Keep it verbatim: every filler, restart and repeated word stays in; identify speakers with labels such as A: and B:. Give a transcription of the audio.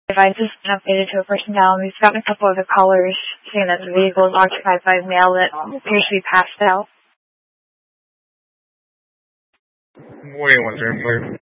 A: I've just been updated to a person now, and we've gotten a couple other callers saying that the vehicle is occupied by a male that appears to be passed out.
B: What do you want, sir?